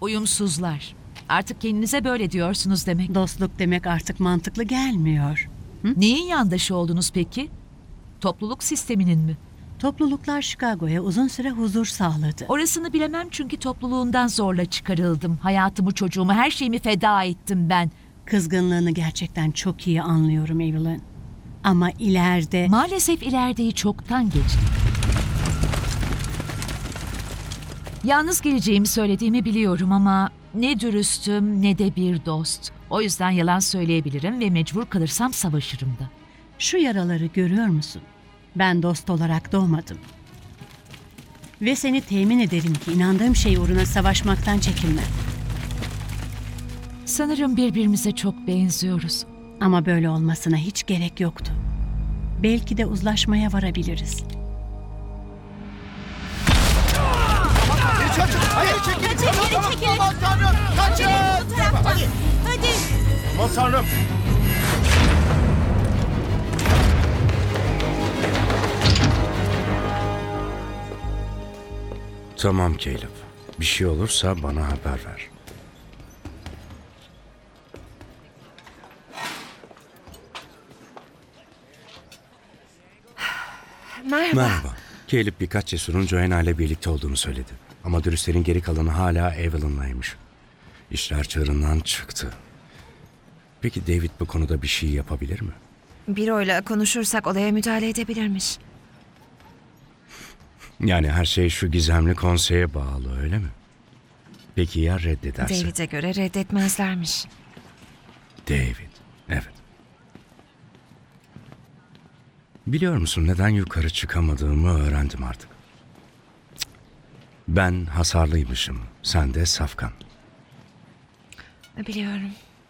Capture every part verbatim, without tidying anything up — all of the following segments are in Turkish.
Uyumsuzlar. Artık kendinize böyle diyorsunuz demek. Dostluk demek artık mantıklı gelmiyor. Neyin yandaşı oldunuz peki? Topluluk sisteminin mi? Topluluklar Chicago'ya uzun süre huzur sağladı. Orasını bilemem çünkü topluluğundan zorla çıkarıldım. Hayatımı, çocuğumu, her şeyimi feda ettim ben. Kızgınlığını gerçekten çok iyi anlıyorum Evelyn. Ama ileride... Maalesef ilerideyi çoktan geçtim. Yalnız geleceğimi söylediğimi biliyorum ama ne dürüstüm ne de bir dost. O yüzden yalan söyleyebilirim ve mecbur kalırsam savaşırım da. Şu yaraları görüyor musun? Ben dost olarak doğmadım. Ve seni temin ederim ki inandığım şey uğruna savaşmaktan çekinmem. Sanırım birbirimize çok benziyoruz. Ama böyle olmasına hiç gerek yoktu. Belki de uzlaşmaya varabiliriz. Kaçın! Hayır çekilin! Tamam tamam! Aman tanrım! Kaçın! Hadi! Hadi. Aman tanrım! Tamam Caleb. Bir şey olursa bana haber ver. Merhaba. Merhaba. Caleb birkaç cesurun Joanna ile birlikte olduğunu söyledi. Ama dürüstlerin geri kalanı hala Evelyn'laymış. İşler çığırından çıktı. Peki David bu konuda bir şey yapabilir mi? Biro'yla konuşursak olaya müdahale edebilirmiş. Yani her şey şu gizemli konseye bağlı, öyle mi? Peki ya reddederse? David'e göre reddetmezlermiş. David, evet. Biliyor musun neden yukarı çıkamadığımı öğrendim artık. Cık. Ben hasarlıymışım, sen de safkan. Biliyorum.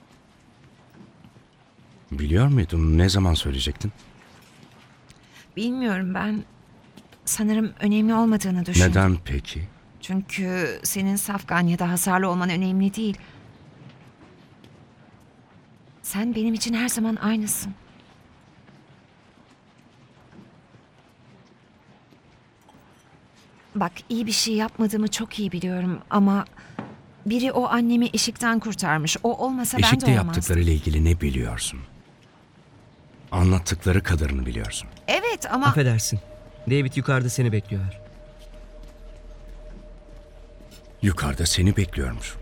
Biliyor muydun? Ne zaman söyleyecektin? Bilmiyorum, ben sanırım önemli olmadığını düşündüm. Neden peki? Çünkü senin safkan ya da hasarlı olman önemli değil. Sen benim için her zaman aynısın. Bak, iyi bir şey yapmadığımı çok iyi biliyorum ama biri o annemi eşikten kurtarmış. O olmasa ben de Eşikte olmazdım. yaptıklarıyla ilgili ne biliyorsun? Anlattıkları kadarını biliyorsun. Evet ama... Affedersin. David yukarıda seni bekliyor. Yukarıda seni bekliyormuş.